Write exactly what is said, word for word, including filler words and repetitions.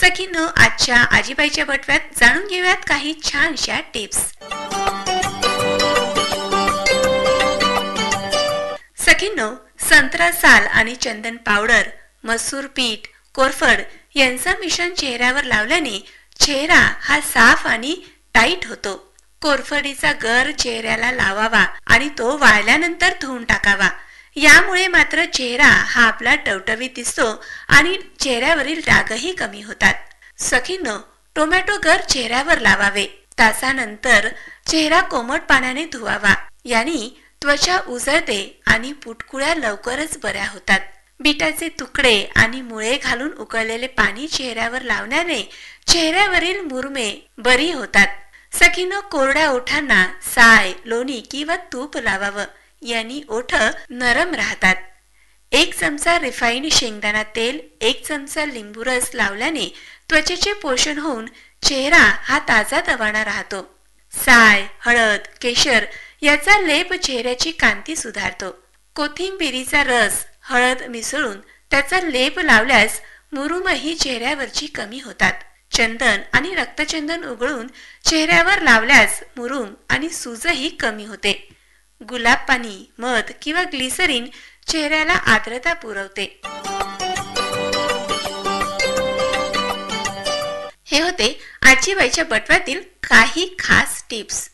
सखींनो, आजच्या आजीबाईच्या बटव्यात जाणून घेऊयात काही छानशा टिप्स। सखींनो, संत्रा साल आणि चंदन पावडर, मसूर पीठ, कोरफड यांचा मिश्रण चेहऱ्यावर लावल्याने चेहरा हा साफ आणि टाईट होतो। कोरफडीचा गर चेहऱ्याला लावावा आणि तो वाळल्यानंतर धुवून टाकावा। यामुळे मात्र चेहरा हा आपला टवटवीत दिसतो आणि चेहऱ्यावरील डागही कमी होतात। सखींनो, टोमॅटो गर चेहऱ्यावर लावावे। तासानंतर चेहरा कोमट पाण्याने धुवावा। याने त्वचा उजळते आणि पुटकुळ्या लवकरच बऱ्या होतात। बीटाचे तुकडे आणि मुळे घालून उकळलेले पाणी चेहऱ्यावर लावण्याने चेहऱ्यावरील मुरमे बरी होतात। सखींनो, कोरड्या ओठांना साय, लोणी किंवा तूप लावावं। यांनी ओठ नरम राहतात। एक चमचा रिफाइंड शेंगदाणा तेल, एक चमचा लिंबू रस लावल्याने त्वचेचे पोषण होऊन चेहरा हा ताजा तवाना राहतो। साय, हळद, केशर याचा लेप चेहऱ्याची कांती सुधारतो। कोथिंबिरीचा रस, हळद मिसळून त्याचा लेप लावल्यास मुरुमही चेहऱ्यावरची कमी होतात। चंदन आणि रक्तचंदन उघळून चेहऱ्यावर लावल्यास मुरुम आणि सूजही कमी होते। गुलाब पाणी, मध किंवा ग्लिसरीन चेहऱ्याला आर्द्रता पुरवते। हे होते आजीबाईच्या बटव्यातील काही खास टिप्स।